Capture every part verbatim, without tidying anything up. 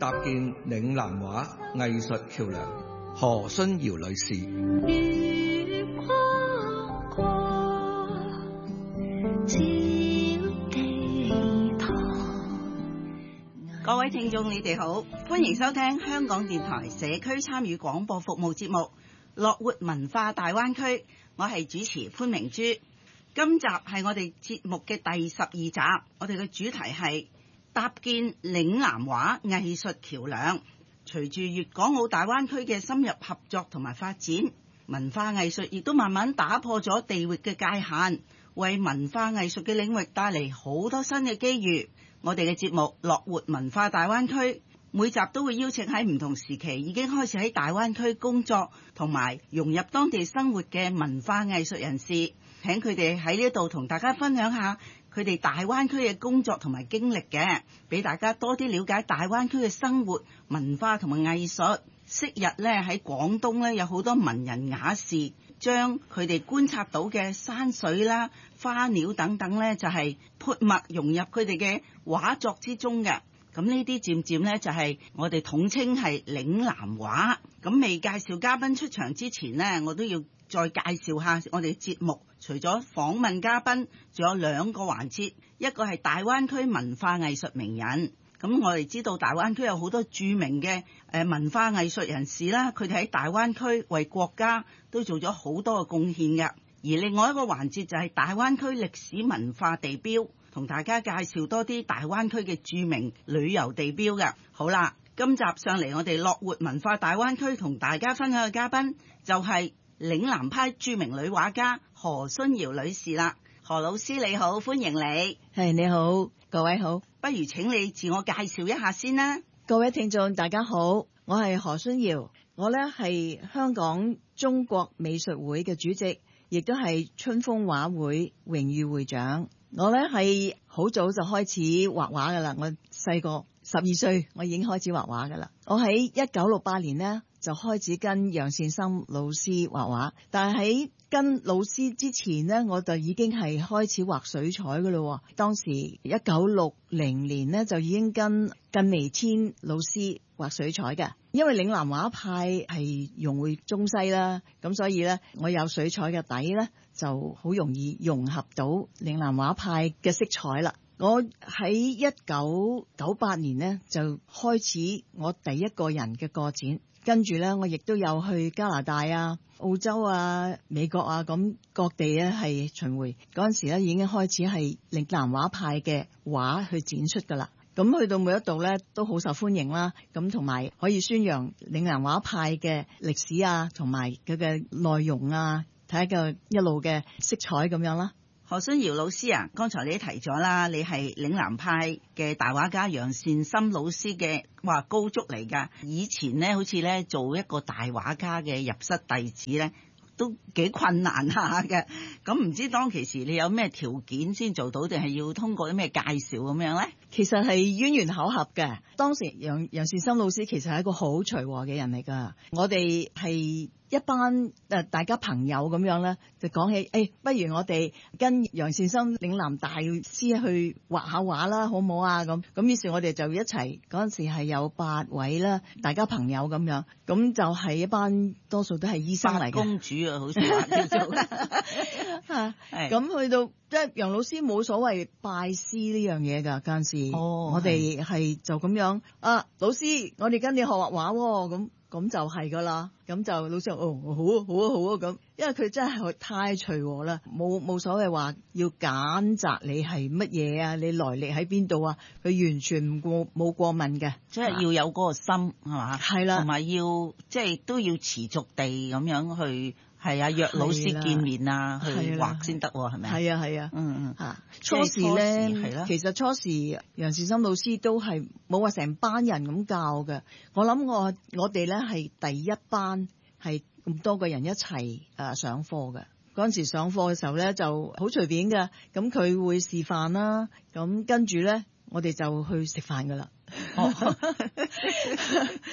搭建嶺南話藝術橋樑，何春瑤女士。 月光光，照地堂。 各位聽眾，你哋好，歡迎收聽香港電台社區參與廣播服務節目《樂活文化大灣區》，我係主持潘明珠。今集係我哋節目嘅第十二集，我哋嘅主題係搭建嶺南話藝術橋樑。隨住粵港澳大灣區嘅深入合作同埋發展，文化藝術亦都慢慢打破咗地域嘅界限，為文化藝術嘅領域帶嚟好多新嘅機遇。我哋嘅節目《樂活文化大灣區》每集都會邀請喺唔同時期已經開始喺大灣區工作同埋融入當地生活嘅文化藝術人士，請佢哋喺呢度同大家分享下佢哋大灣區嘅工作同埋經歷嘅，俾大家多啲了解大灣區嘅生活、文化同埋藝術。昔日咧喺廣東咧有好多文人雅士，將佢哋觀察到嘅山水啦、花鳥等等咧，就係潑墨融入佢哋嘅畫作之中嘅。咁呢啲漸漸咧就係我哋統稱係嶺南話。咁未介紹嘉賓出場之前呢，我都要再介紹下我哋節目。除咗訪問嘉賓，仲有兩個環節，一個係大灣區文化藝術名人。咁我哋知道大灣區有好多著名嘅誒文化藝術人士啦，佢哋喺大灣區為國家都做咗好多嘅貢獻嘅。而另外一個環節就係大灣區歷史文化地標，同大家介紹多啲大灣區嘅著名旅遊地標嘅。好啦，今集上嚟我哋樂活文化大灣區同大家分享嘅嘉賓就係嶺南派著名女畫家何春瑤女士啦。何老師你好，歡迎你。 係，你好，各位好。 不如請你自我介紹一下先啦。 各位聽眾大家好，我係何春瑤，我呢係香港中國美術會嘅主席，亦都係春風畫會榮譽會長。我呢係好早就開始畫畫噶啦，我細個十二歲我已經開始畫畫噶啦。我喺一九六八年呢就開始跟楊善深老師畫畫，但係喺跟老師之前呢，我就已經係開始畫水彩噶啦。當時一九六零年呢，就已經跟靳微天老師畫水彩嘅。因為嶺南畫派係融匯中西啦，咁所以呢，我有水彩嘅底呢，就好容易融合到嶺南畫派嘅色彩啦。我喺一九九八年呢，就開始我第一個人嘅個展。跟住咧，我亦都有去加拿大啊、澳洲啊、美國啊，咁各地咧係巡迴。嗰陣時咧已經開始係嶺南畫派嘅畫去展出噶啦。咁去到每一度咧都好受歡迎啦。咁同埋可以宣揚嶺南畫派嘅歷史啊，同埋佢嘅內容啊，睇下個一路嘅色彩咁樣啦。 何春瑤老師啊，剛才你提咗啦，你係嶺南派嘅大畫家楊善深老師嘅話高足嚟㗎。以前咧，好似咧做一個大畫家嘅入室弟子咧，都幾困難下嘅。咁唔知當其時你有咩條件先做到，定係要通過啲咩介紹咁樣咧？ 其實係淵源巧合嘅。當時楊楊善深老師其實係一個好隨和嘅人嚟㗎。我哋係一班誒大家朋友咁樣咧，就講起誒、哎，不如我哋跟楊善深嶺南大師去畫下畫啦，好唔好啊？咁咁於是我哋就一齊，嗰陣時係有八位啦，大家朋友咁樣，咁就係一班多數都係醫生嚟嘅。 公主啊，好似話叫做嚇，咁去到即係楊老師冇所謂拜師呢樣嘢㗎，嗰陣時， 哦、 我哋係就咁樣啊，老師，我哋跟你學畫畫喎，咁。咁就係噶啦，咁就老師話哦，好啊好啊好啊咁，因為佢真係太隨和啦，冇冇所謂話要揀擇你係乜嘢啊，你來歷喺邊度啊，佢完全唔過冇過問嘅， 即係要有嗰個心係嘛， 係啦， 同埋要即係都要持續地咁樣去。係啊，約老師見面啊，去畫先得喎，係咪？ 係啊係啊， 嗯嗯嚇。初時咧，其實初時楊善深老師都係冇話成班人咁教嘅。我諗我我哋咧係第一班係咁多個人一齊誒上課嘅。嗰陣時上課嘅時候咧就好隨便嘅，咁佢會示範啦，咁跟住咧我哋就去食飯噶啦。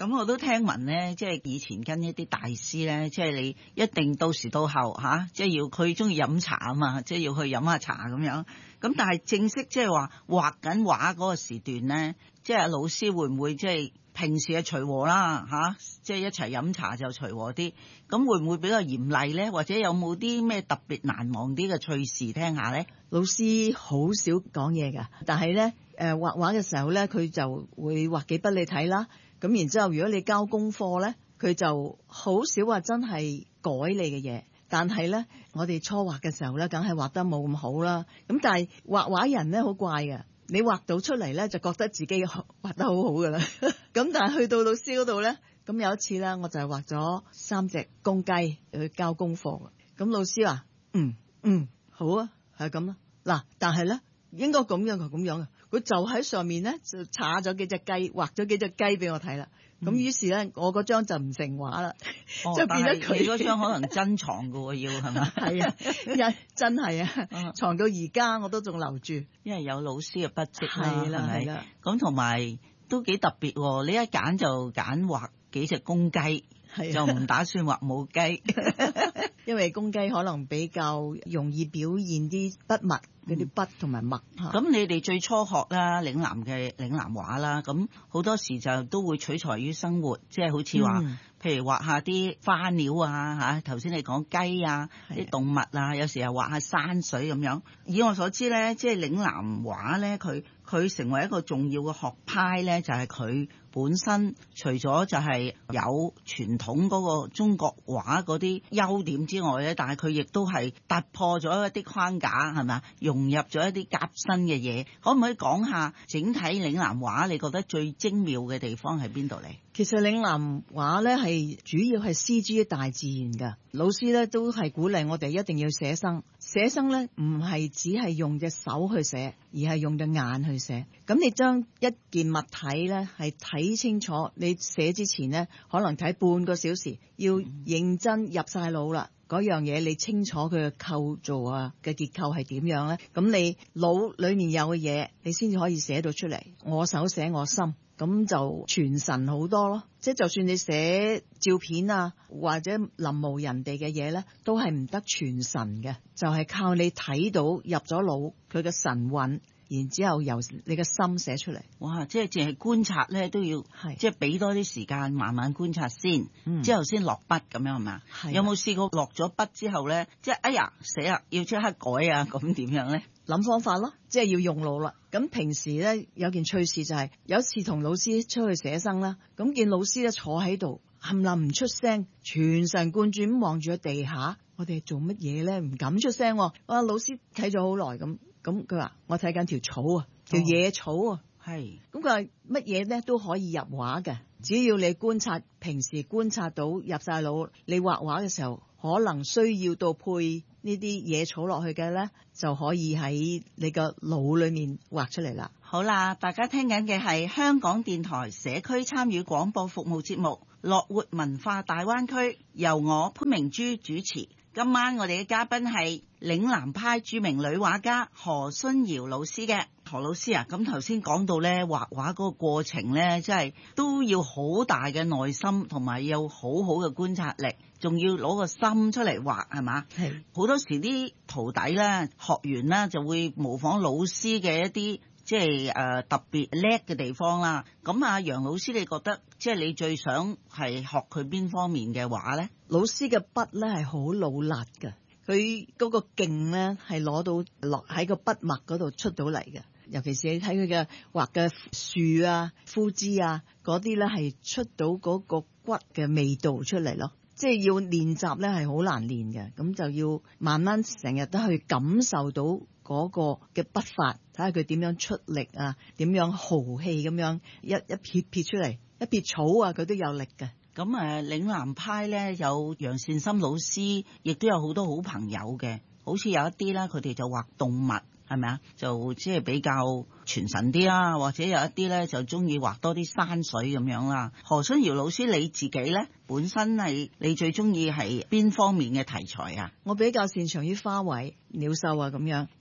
咁我都聽聞咧，即係以前跟一啲大師咧，即係你一定到時到後嚇，即係要佢中意飲茶啊嘛，即係要去飲下茶咁樣。咁但係正式即係話畫緊畫嗰個時段咧，即係老師會唔會即係平時係隨和啦嚇，即係一齊飲茶就隨和啲。咁會唔會比較嚴厲咧？或者有冇啲咩特別難忘啲嘅趣事聽下咧？ 老師好少講嘢㗎，但係咧誒畫畫嘅時候咧，佢就會畫幾筆你睇啦。咁然之後，如果你交功課咧，佢就好少話真係改你嘅嘢。但係咧，我哋初畫嘅時候咧，梗係畫得冇咁好啦。咁但係畫畫人咧好怪嘅，你畫到出嚟咧就覺得自己畫得好好㗎啦。咁但係去到老師嗰度咧，咁有一次咧，我就係畫咗三隻公雞去交功課。咁老師話：嗯嗯，好啊，係咁啦。嗱，但係咧應該咁樣就咁樣嘅。佢就喺上面咧就插咗幾隻雞，畫咗幾隻雞俾我睇啦。咁、嗯、於是咧，我嗰張就唔成畫啦， 哦、 就變咗佢。 你嗰張可能珍藏㗎喎，要係咪？ 係啊，真係啊，藏到而家我都仲留住， 因為有老師嘅筆跡啦， 係啦， 係咪？咁同埋都幾特別喎！你一揀就揀畫幾隻公雞，就唔打算畫母雞， 因為公雞可能比較容易表現啲筆墨。嗰啲筆同埋墨， 咁、嗯、你哋最初學啦，嶺南嘅嶺南畫啦，咁好多時就都會取材於生活，即係好似話，嗯、譬如畫下啲花鳥啊，嚇頭先你講雞啊，啲動物啊，有時又畫下山水咁樣。以我所知咧，即係嶺南畫咧，佢佢成為一個重要嘅學派咧，就係、是、佢本身除咗就係有傳統嗰個中國畫嗰啲優點之外咧，但係佢亦都係突破咗一啲框架，係咪？融入咗一啲夾新嘅嘢，可唔可以講下整體嶺南畫你覺得最精妙嘅地方喺邊度嚟？ 其實嶺南畫咧係主要係施諸於大自然㗎，老師咧都係鼓勵我哋一定要寫生。寫生咧唔係只係用隻手去寫，而係用隻眼去寫。咁你將一件物體咧係睇清楚，你寫之前咧可能睇半個小時，要認真入晒腦啦。嗰樣嘢你清楚佢嘅構造啊嘅結構係點樣咧？咁你腦裡面有嘅嘢，你先至可以寫到出嚟。我手寫我心，咁就傳神好多咯。即係就算你寫照片啊，或者臨摹人哋嘅嘢咧，都係唔得傳神嘅，就係、是、靠你睇到入咗腦，佢嘅神韻。然之後由你嘅心寫出嚟， 哇！即係淨係觀察咧，都要即係俾多啲時間慢慢觀察先，嗯、之後先落筆咁樣係嘛？有冇試過落咗筆之後咧，即係哎呀寫啦，要即刻改啊？咁點樣咧？ 諗方法咯，即係要用腦啦。咁平時咧有件趣事就係、是、有一次同老師出去寫生啦，咁見老師咧坐喺度冚唪唥唔出聲，全神貫注咁望住個地下，我哋做乜嘢咧？唔敢出聲。哇！老師睇咗好耐咁。咁佢話我睇緊條草啊，條野草啊，係、哦。咁佢話乜嘢咧都可以入畫嘅，只要你觀察，平時觀察到入晒腦，你畫畫嘅時候可能需要到配呢啲野草落去嘅咧，就可以喺你個腦裏面畫出嚟啦。 好啦，大家聽緊嘅係香港電台社區參與廣播服務節目《樂活文化大灣區》，由我潘明珠主持。今晚我哋嘅嘉賓係嶺南派著名女畫家何春瑤老師嘅。何老師啊，咁頭先講到咧畫畫嗰個過程咧，真係都要好大嘅耐心，同埋有好好嘅觀察力，仲要攞個心出嚟畫，係嘛？係。好多時啲徒弟咧、學員咧就會模仿老師嘅一啲即係誒特別叻嘅地方啦。咁啊，楊老師，你覺得即係你最想係學佢邊方面嘅畫咧？ 老師嘅筆咧係好老辣嘅，佢嗰個勁咧係攞到落喺個筆墨嗰度出到嚟嘅。尤其是你睇佢嘅畫嘅樹啊、枯枝啊嗰啲咧，係出到嗰個骨嘅味道出嚟咯。即係要練習咧係好難練嘅，咁就要慢慢成日都去感受到嗰個嘅筆法，睇下佢點樣出力啊，點樣豪氣咁樣一一撇撇出嚟，一撇草啊佢都有力嘅。 咁誒嶺南派咧有楊善深老師，亦都有好多好朋友嘅，好似有一啲啦，佢哋就畫動物，係咪啊？就即係比較傳神啲啦，或者有一啲咧就中意畫多啲山水咁樣啦。何春瑤老師你自己咧，本身係你最中意係邊方面嘅題材啊？ 我比較擅長於花卉、鳥獸啊咁樣。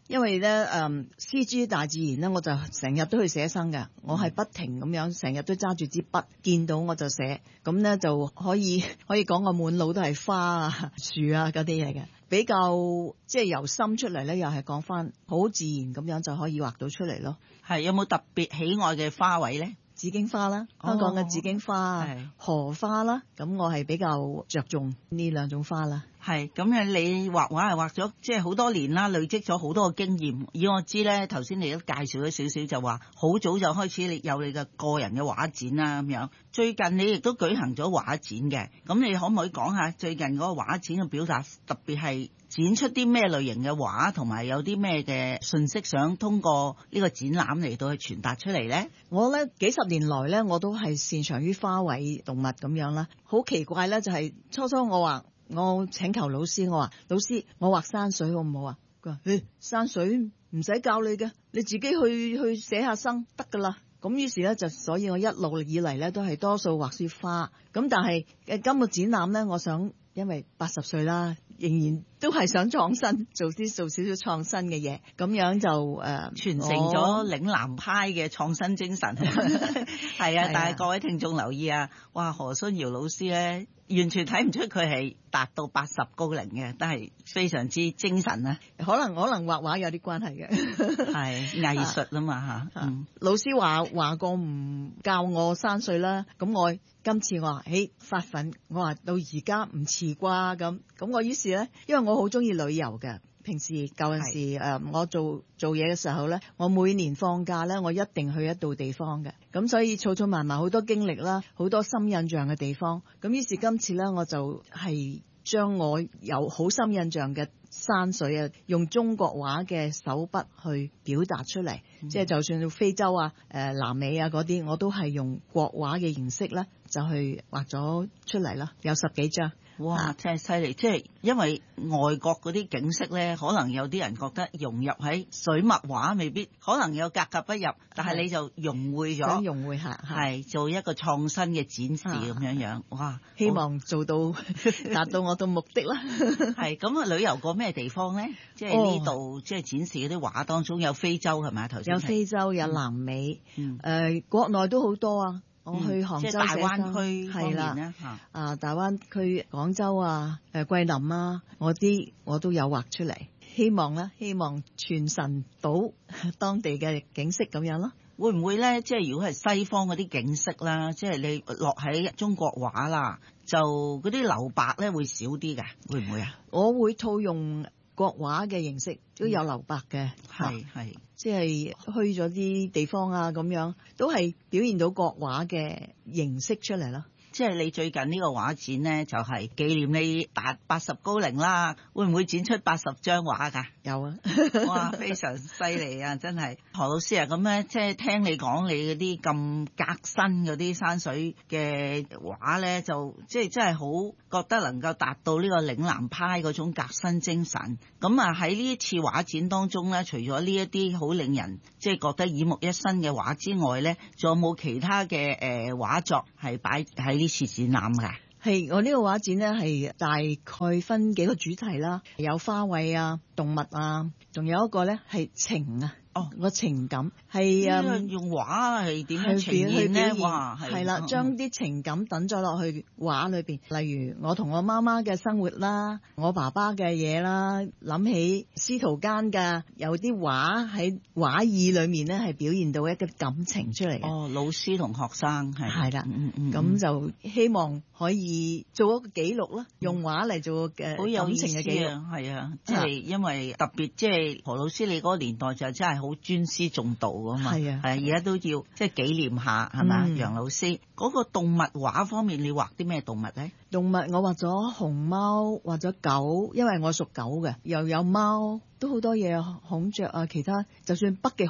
因為咧誒詩諸大自然咧，我就成日都去寫生嘅，我係不停咁樣成日都揸住支筆，見到我就寫，咁咧就可以可以講我滿腦都係花啊樹啊嗰啲嘢嘅，比較即係由心出嚟咧，又係講翻好自然咁樣就可以畫到出嚟咯。 係有冇特別喜愛嘅花卉咧？ 紫荊花啦，香港嘅紫荊花啊， 係荷花啦，咁我係比較着重呢兩種花啦。 係咁樣，你畫畫係畫咗即係好多年啦，累積咗好多嘅經驗。以我知咧，頭先你都介紹咗少少，就話好早就開始你有你嘅個人嘅畫展啦咁樣。最近你亦都舉行咗畫展嘅，咁你可唔可以講下最近嗰個畫展嘅表達，特別係展出啲咩類型嘅畫，同埋有啲咩嘅信息想通過呢個展覽嚟到去傳達出嚟咧？ 我咧幾十年來咧，我都係擅長於花卉動物咁樣啦。好奇怪咧，就係、是、初初我話我請求老師，我話老師我畫山水好唔好啊？佢話誒山水唔使教你嘅，你自己去去寫下生得噶啦。咁於是咧就，所以我一路以嚟咧都係多數畫啲花。咁但係誒今個展覽咧，我想因為八十歲啦，仍然都係想創新，做啲做少少創新嘅嘢，咁樣就誒、呃、 傳承咗嶺南派嘅創新精神。係啊，但係各位聽眾留意啊，哇何孫堯老師咧，完全睇唔出佢係達到八十高齡嘅，但係非常之精神啊！ 可能可能畫畫有啲關係嘅， 係藝術啊嘛嚇。嗯， 老師話話過唔教我山水啦，咁我今次我話誒發奮，我話到而家唔遲啩咁，咁我於是咧，因為我好中意旅遊嘅。平時舊陣時誒、呃，我做做嘢嘅時候咧，我每年放假咧，我一定去一度地方嘅。咁所以儲儲埋埋好多經歷啦，好多深印象嘅地方。咁於是今次咧，我就係將我有好深印象嘅山水啊，用中國畫嘅手筆去表達出嚟。嗯、即係就算到非洲啊、誒、呃、南美啊嗰啲，我都係用國畫嘅形式咧，就去畫咗出嚟啦。有十幾張。 哇！真係犀利，即係因為外國嗰啲景色咧，可能有啲人覺得融入喺水墨畫未必，可能有格格不入，但係你就融匯咗， 想融匯下， 係做一個創新嘅展示咁樣樣。哇！ 希望做到達到我嘅目的啦。 係咁啊！旅遊過咩地方咧？即係呢度即係展示嗰啲畫當中有非洲係咪啊？頭先有非洲，有南美，誒、 嗯呃、國內都好多啊。我去杭州、 嗯、即係大灣區方面咧嚇， 啊大灣區廣州啊、誒桂林啊，我啲我都有畫出嚟，希望咧，希望傳神到當地嘅景色咁樣咯。 會唔會咧？即係如果係西方嗰啲景色啦，即係你落喺中國畫啦，就嗰啲留白咧會少啲嘅，會唔會啊？ 我會套用國畫嘅形式，都有留白嘅， 係係、啊， 即係去咗啲地方啊，咁樣都係表現到國畫嘅形式出嚟咯。 即係你最近呢個畫展呢，就係、是、紀念你達八十高齡啦，會唔會展出八十張畫㗎？ 有啊， 哇，非常犀利啊！真係何老師啊，咁咧即係聽你講你嗰啲咁革新嗰啲山水嘅畫咧，就即係真係好覺得能夠達到呢個嶺南派嗰種革新精神。咁啊喺呢一次畫展當中咧，除咗呢一啲好令人即係覺得耳目一新嘅畫之外咧，仲有冇其他嘅誒畫作係擺喺呢次展覽㗎？ 係，我呢個畫展咧係大概分幾個主題啦，有花卉啊、動物啊，仲有一個咧係情啊。哦，個情感係啊， 用畫係點樣呈現咧？哇， 係啦，將啲情感等咗落去畫裏邊。例如我同我媽媽嘅生活啦，我爸爸嘅嘢啦，諗起師徒間嘅有啲畫喺畫意裏面咧，係表現到一個感情出嚟嘅。 哦，老師同學生係係啦， 嗯嗯，咁就希望可以做一個記錄啦，用畫嚟做嘅感情嘅記錄。 係啊，即係因為特別即係何老師你嗰個年代就真係好尊師重道噶嘛，係啊，係而家都要即係紀念下係咪？楊老師嗰個動物畫方面，你畫啲咩動物咧？ 動物我畫咗熊貓，畫咗狗，因為我屬狗嘅，又有貓，都好多嘢，孔雀啊，其他就算北極熊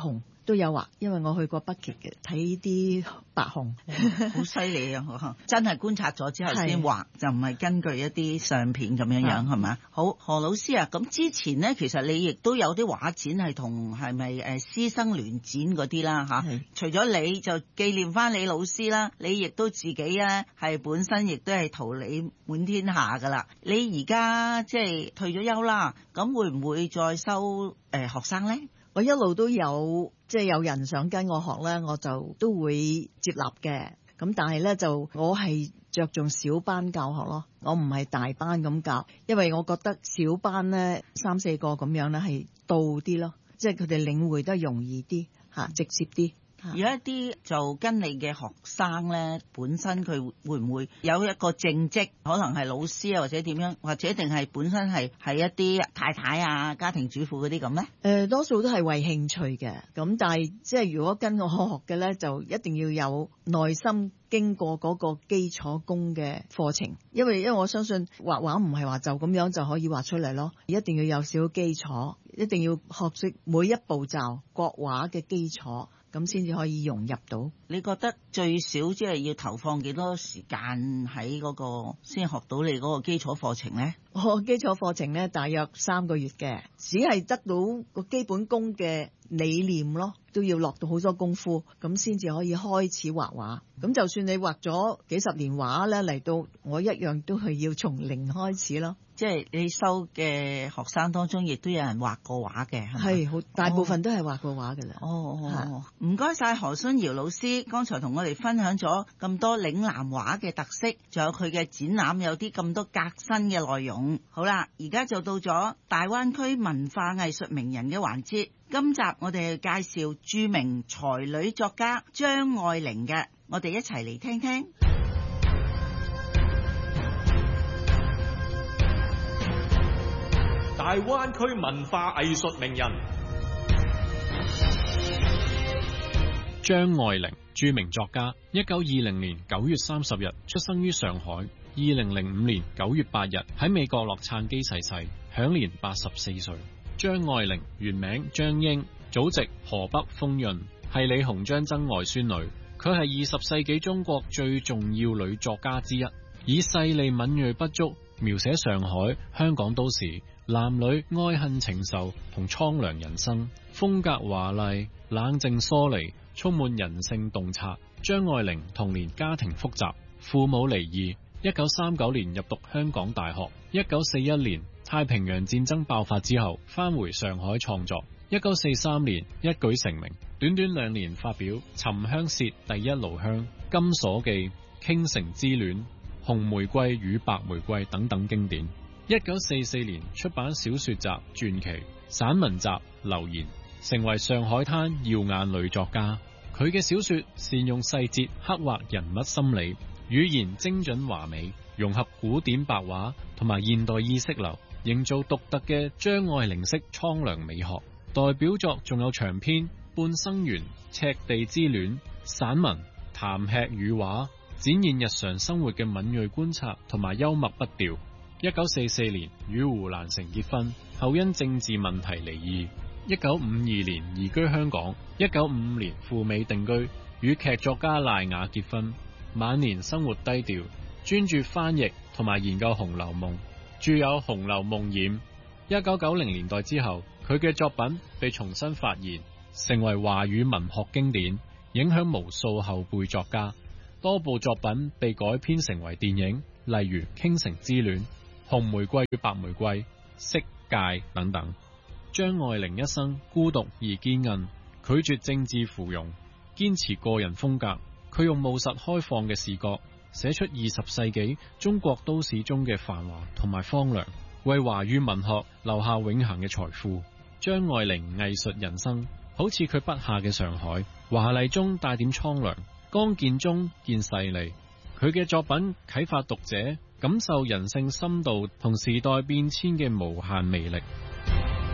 都有畫，因為我去過北極嘅睇啲白熊， 好犀利啊！真係觀察咗之後先畫，就唔係根據一啲相片咁樣樣係咪？好，何老師啊，咁之前呢，其實你亦都有啲畫展係同係咪誒師生聯展嗰啲啦嚇？除咗你就紀念翻你老師啦，你亦都自己咧係本身亦都係桃李滿天下噶啦。你而家即係退咗休啦，咁會唔會再收誒、呃、學生咧？ 我一路都有即係、就是、有人想跟我學咧，我就都會接納嘅。咁但係咧就我係着重小班教學咯，我唔係大班咁教，因為我覺得小班咧三四個咁樣咧係到啲咯，即係佢哋領會得容易啲嚇，直接啲。 有一啲就跟你嘅學生咧，本身佢會唔會有一個正職，可能係老師啊，或者點樣，或者定係本身係係一啲太太啊、家庭主婦嗰啲咁咧？誒、 呃，多數都係為興趣嘅，咁但係即係如果跟我學嘅咧，就一定要有耐心經過嗰個基礎功嘅課程，因為因為我相信畫畫唔係話就咁樣就可以畫出嚟咯，一定要有少少基礎，一定要學識每一步驟國畫嘅基礎。咁先至可以融入到。 你覺得最少即係要投放幾多時間喺嗰個先學到你嗰個基礎課程呢？ 我基礎課程呢，大約三個月嘅，只係得到個基本功嘅理念咯，都要落到好多功夫，咁先至可以開始畫畫。咁就算你畫咗幾十年畫呢，嚟到我一樣都係要從零開始咯。 即係你收嘅學生當中，亦都有人畫過畫嘅，係咪？ 係好大部分都係畫過畫㗎啦。 哦，唔該晒何孫堯老師，剛才同我哋分享咗咁多嶺南畫嘅特色，仲有佢嘅展覽有啲咁多革新嘅內容。好啦，而家就到咗大灣區文化藝術名人嘅環節。今集我哋介紹著名才女作家張愛玲嘅，我哋一齊嚟聽聽。 大灣區文化藝術名人張愛玲，著名作家，一九二零年九月三十日出生於上海，二零零五年九月八日喺美國洛杉磯逝世，享年八十四歲。張愛玲原名張英，祖籍河北豐潤，係李鴻章曾外孫女。佢係二十世紀中國最重要女作家之一，以細膩敏銳筆觸描寫上海、香港都市男女愛恨情仇同蒼涼人生，風格華麗、冷靜疏離，充滿人性洞察。張愛玲童年家庭複雜，父母離異，一九三九年入讀香港大學，一九四一年太平洋戰爭爆發之後返回上海創作，一九四三年一舉成名，短短兩年發表《沉香舌》《第一爐香》《金鎖記》《傾城之戀》《紅玫瑰與白玫瑰》等等經典。一九四四年出版小說集《傳奇》、散文集《留言》，成為上海灘耀眼女作家。佢嘅小說善用細節刻畫人物心理，語言精準華美，融合古典白話同埋現代意識流，營造獨特嘅張愛玲式蒼涼美學。代表作仲有長篇《半生緣》、《赤地之戀》、散文《談吃與畫》，展現日常生活嘅敏銳觀察同埋幽默筆調。一九四四年與胡蘭成結婚，後因政治問題離異。一九五二年移居香港，一九五五年赴美定居，與劇作家賴雅結婚。晚年生活低調，專注翻譯同埋研究《紅樓夢》，著有《紅樓夢染》。一九九零年代之後，佢嘅作品被重新發現，成為華語文學經典，影響無數後輩作家。多部作品被改編成為電影，例如《傾城之戀》、《紅玫瑰與白玫瑰》、《色戒》等等。張愛玲一生孤獨而堅韌，拒絕政治附庸，堅持個人風格。佢用務實開放嘅視角，寫出二十世紀中國都市中嘅繁華同埋荒涼，為華語文學留下永恆嘅財富。張愛玲藝術人生好似佢筆下嘅上海，華麗中帶點蒼涼，剛健中見細膩。佢嘅作品啟發讀者感受人性深度同時代變遷嘅無限魅力。